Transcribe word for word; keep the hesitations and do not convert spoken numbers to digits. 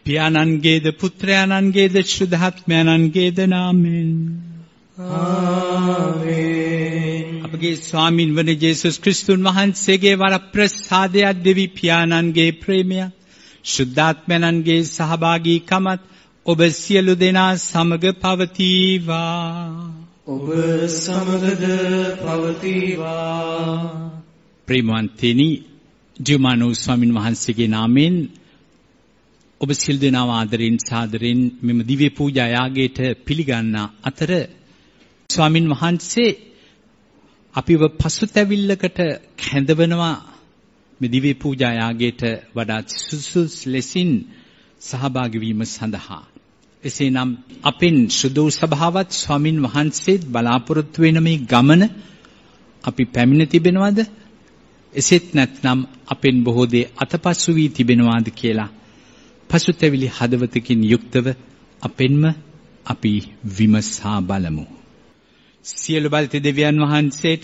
පියාණන්ගේද පුත්‍රයාණන්ගේද ශුද්ධාත්මයන්ගේද නාමයෙන් ආමේන්. අපගේ ස්වාමින් වන ජේසුස් ක්‍රිස්තුන් වහන්සේගේ වරප්‍රසාදයක් දෙවි පියාණන්ගේ ප්‍රේමය ශුද්ධාත්මයන්ගේ සහභාගීකමත් ඔබ සියලු දෙනා සමග පවතිවා. ඔබ සමගද පවතිවා. ප්‍රේමවන්තනි, ජීවමානව ස්වාමින් වහන්සේගේ නාමයෙන් ඔබ සියලු දෙනාව ආදරෙන් සාදරෙන් මෙම දිව්‍ය පූජා යාගයට පිළිගන්නා අතර ස්වාමින් වහන්සේ අපිව පසුතැවිල්ලකට කැඳවනවා. මේ දිව්‍ය පූජා යාගයට වඩා සුසුස් ලෙසින් සහභාගී වීම සඳහා. එසේනම් අපෙන් සුදු සභාවත් ස්වාමින් වහන්සේත් බලාපොරොත්තු වෙන මේ ගමන අපි පැමිණ තිබෙනවද? එසේත් නැත්නම් අපෙන් බොහෝ දේ අතපසු වී තිබෙනවාද කියලා පසුතැවිලි හදවතකින් යුක්තව අපෙන්ම අපි විමසා බලමු. සියලු බලති දෙවියන් වහන්සේට